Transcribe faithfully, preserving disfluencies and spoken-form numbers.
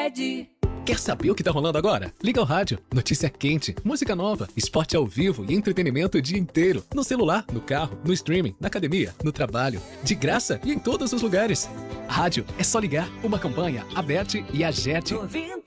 Sicredi. Quer saber o que tá rolando agora? Liga o rádio. Notícia quente, música nova, esporte ao vivo e entretenimento o dia inteiro. No celular, no carro, no streaming, na academia, no trabalho. De graça e em todos os lugares. Rádio é só ligar. Uma campanha, Aberte e Agerte.